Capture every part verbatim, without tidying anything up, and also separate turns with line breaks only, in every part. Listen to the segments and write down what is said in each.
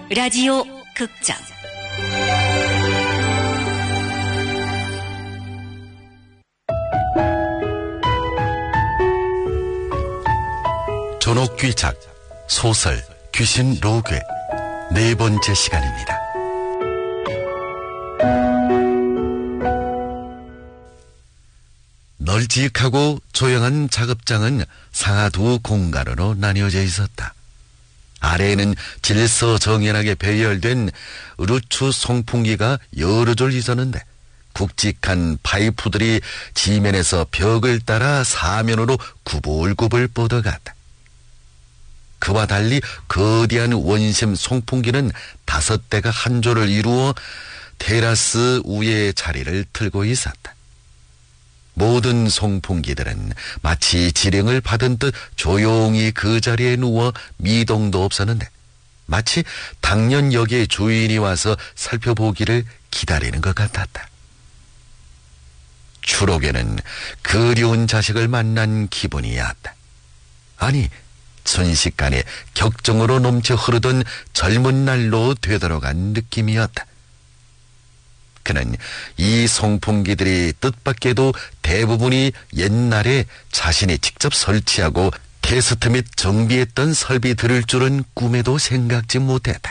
라디오 극장
존옥귀작 소설 귀신 로괴 네 번째 시간입니다. 널찍하고 조용한 작업장은 상하 두 공간으로 나뉘어져 있었다. 아래에는 질서정연하게 배열된 루추 송풍기가 여러 줄 있었는데 굵직한 파이프들이 지면에서 벽을 따라 사면으로 구불구불 뻗어갔다. 그와 달리 거대한 원심 송풍기는 다섯 대가 한 조를 이루어 테라스 위에 자리를 틀고 있었다. 모든 송풍기들은 마치 지령을 받은 듯 조용히 그 자리에 누워 미동도 없었는데 마치 당연 여기에 주인이 와서 살펴보기를 기다리는 것 같았다. 추록에는 그리운 자식을 만난 기분이었다. 아니, 순식간에 격정으로 넘쳐 흐르던 젊은 날로 되돌아간 느낌이었다. 그는 이 송풍기들이 뜻밖에도 대부분이 옛날에 자신이 직접 설치하고 테스트 및 정비했던 설비들을 줄은 꿈에도 생각지 못했다.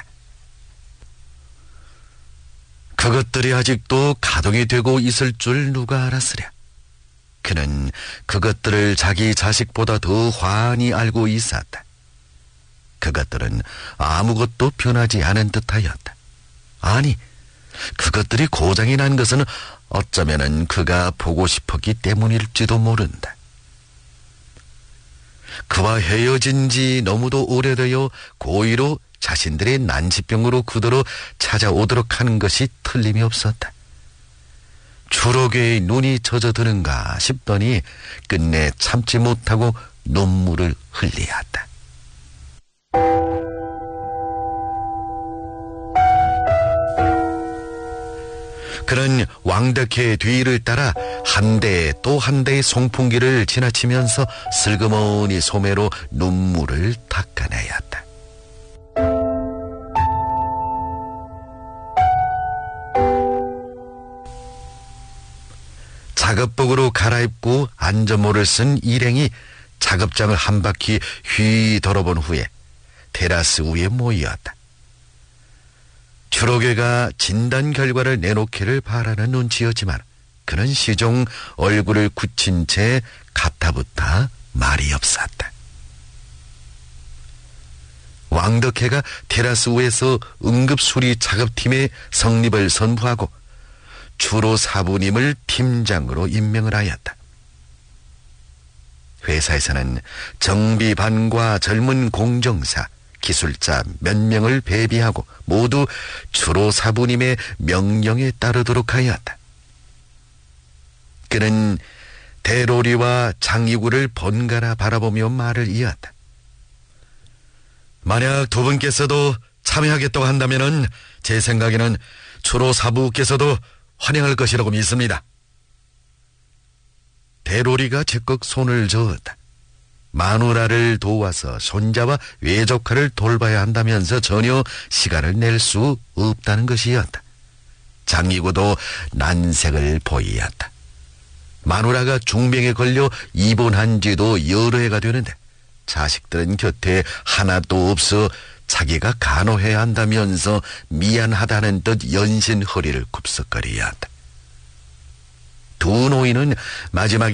그것들이 아직도 가동이 되고 있을 줄 누가 알았으랴. 그는 그것들을 자기 자식보다 더 환히 알고 있었다. 그것들은 아무것도 변하지 않은 듯하였다. 아니, 그것들이 고장이 난 것은 어쩌면은 그가 보고 싶었기 때문일지도 모른다. 그와 헤어진 지 너무도 오래되어 고의로 자신들의 난치병으로 그대로 찾아오도록 하는 것이 틀림이 없었다. 추록의 눈이 젖어드는가 싶더니 끝내 참지 못하고 눈물을 흘리었다. 그는 왕덕회 뒤를 따라 한 대 또 한 대의 송풍기를 지나치면서 슬그머니 소매로 눈물을 닦아내었다. 작업복으로 갈아입고 안전모를 쓴 일행이 작업장을 한 바퀴 휘 돌아본 후에 테라스 위에 모였다. 추록애가 진단 결과를 내놓기를 바라는 눈치였지만 그는 시종 얼굴을 굳힌 채 가타부타 말이 없었다. 왕덕회가 테라스 위에서 응급수리 작업팀의 성립을 선포하고 추로 사부님을 팀장으로 임명을 하였다. 회사에서는 정비반과 젊은 공정사, 기술자 몇 명을 배비하고 모두 추로 사부님의 명령에 따르도록 하였다. 그는 대로리와 장이구를 번갈아 바라보며 말을 이었다. 만약 두 분께서도 참여하겠다고 한다면은 제 생각에는 추로 사부께서도 환영할 것이라고 믿습니다. 대로리가 즉각 손을 저었다. 마누라를 도와서 손자와 외조카를 돌봐야 한다면서 전혀 시간을 낼 수 없다는 것이었다. 장이구도 난색을 보이었다. 마누라가 중병에 걸려 입원한 지도 여러 해가 되는데 자식들은 곁에 하나도 없어 자기가 간호해야 한다면서 미안하다는 듯 연신 허리를 굽석거리었다. 두 노인은 마지막에